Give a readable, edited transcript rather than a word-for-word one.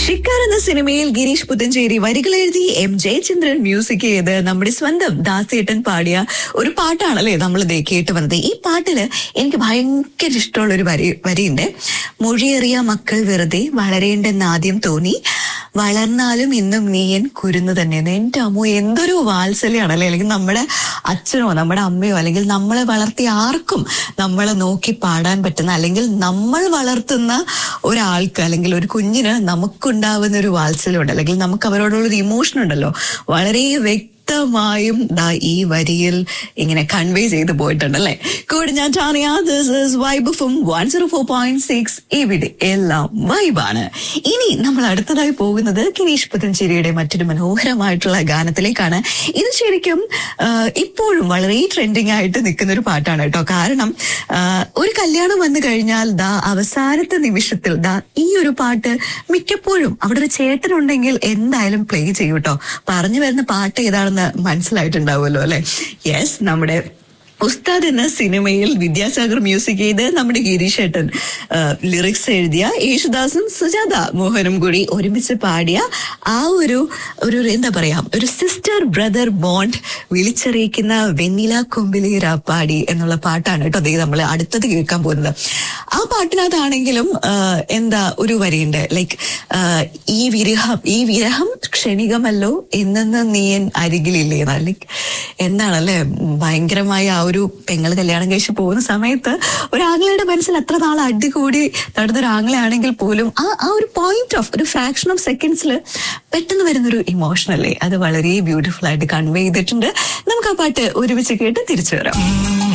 ഷിക്കാർ എന്ന സിനിമയിൽ ഗിരീഷ് പുത്തഞ്ചേരി വരികൾ എഴുതി എം ജയചന്ദ്രൻ മ്യൂസിക് ചെയ്ത് നമ്മുടെ സ്വന്തം ദാസേട്ടൻ പാടിയ ഒരു പാട്ടാണല്ലേ നമ്മൾ കേട്ട് വന്നത്. ഈ പാട്ടില് എനിക്ക് ഭയങ്കര ഇഷ്ടമുള്ള ഒരു വരിയുണ്ട്. മൊഴിയേറിയ മക്കൾ വെറുതെ വളരേണ്ടെന്ന് ആദ്യം തോന്നി, വളർന്നാലും ഇന്നും നീയൻ കുരുന്ന് തന്നെയെന്ന്. എന്റെ അമ്മോ, എന്തൊരു വാത്സല്യാണല്ലേ. അല്ലെങ്കിൽ നമ്മുടെ അച്ഛനോ നമ്മുടെ അമ്മയോ അല്ലെങ്കിൽ നമ്മളെ വളർത്തിയ ആർക്കും നമ്മളെ നോക്കി പാടാൻ പറ്റുന്ന, അല്ലെങ്കിൽ നമ്മൾ വളർത്തുന്ന ഒരാൾക്ക് അല്ലെങ്കിൽ ഒരു കുഞ്ഞിന് നമുക്കുണ്ടാവുന്ന ഒരു വാത്സല്യമുണ്ട്, അല്ലെങ്കിൽ നമുക്ക് അവരോടുള്ളൊരു ഇമോഷൻ ഉണ്ടല്ലോ, വളരെ വ്യക്തമായും ഈ വരിയിൽ ഇങ്ങനെ കൺവേ ചെയ്ത് പോയിട്ടുണ്ടല്ലേ. കൂടെ ഞാൻ Tanya. This is vibe from 104.6. ഇവിടെ എല്ലാം വൈബാണ്. ഇനി നമ്മൾ അടുത്തതായി പോകുന്നത് ഗിരീഷ് പുത്തഞ്ചേരിയുടെ മറ്റൊരു മനോഹരമായിട്ടുള്ള ഗാനത്തിലേക്കാണ്. ഇത് ശരിക്കും ഇപ്പോഴും വളരെ ട്രെൻഡിങ് ആയിട്ട് നിൽക്കുന്ന ഒരു പാട്ടാണ് കേട്ടോ. കാരണം ഒരു കല്യാണം വന്നു കഴിഞ്ഞാൽ അവസാനത്തെ നിമിഷത്തിൽ ഈ ഒരു പാട്ട് മിക്കപ്പോഴും അവിടെ ഒരു ചേട്ടനുണ്ടെങ്കിൽ എന്തായാലും പ്ലേ ചെയ്യും കേട്ടോ. പറഞ്ഞു വരുന്ന പാട്ട് ഏതാണെന്ന് മനസ്സിലായിട്ടുണ്ടാവുമല്ലോ അല്ലെ. യെസ്, നമ്മുടെ ഉസ്താദ് എന്ന സിനിമയിൽ വിദ്യാസാഗർ മ്യൂസിക് ചെയ്ത് നമ്മുടെ ഗിരീഷ് ഏട്ടൻ ലിറിക്സ് എഴുതിയ, യേശുദാസും സുജാത മോഹനും കൂടി ഒരുമിച്ച് പാടിയ ആ ഒരു എന്താ പറയാ, ഒരു സിസ്റ്റർ ബ്രദർ ബോണ്ട് വിളിച്ചറിയിക്കുന്ന വെണ്ണില കൊമ്പിലേറ പാടി എന്നുള്ള പാട്ടാണ് കേട്ടോ അതേ നമ്മൾ അടുത്തത് കേൾക്കാൻ പോകുന്നത്. ആ പാട്ടിനകത്താണെങ്കിലും എന്താ ഒരു വരിയുണ്ട്, ലൈക്ക് ഈ വിരഹം ക്ഷണികമല്ലോ എന്നെന്ന് നീയൻ അരികിലില്ലേ. ലൈക്ക് എന്താണല്ലേ, ഭയങ്കരമായ ആ ഒരു പെങ്ങള് കല്യാണം കഴിച്ച് പോകുന്ന സമയത്ത് ഒരു ആംഗ്ലയുടെ മനസ്സിൽ അത്ര നാൾ അടികൂടി നടന്നൊരു ആംഗ്ലയാണെങ്കിൽ പോലും ആ ഒരു പോയിന്റ് ഓഫ് ഒരു ഫ്രാക്ഷൻ ഓഫ് സെക്കൻഡ്സിൽ പെട്ടെന്ന് വരുന്നൊരു ഇമോഷൻ അല്ലേ, അത് വളരെ ബ്യൂട്ടിഫുൾ ആയിട്ട് കൺവേ ചെയ്തിട്ടുണ്ട്. നമുക്ക് ആ പാട്ട് ഒരുമിച്ച് കേട്ട് തിരിച്ചു വരാം.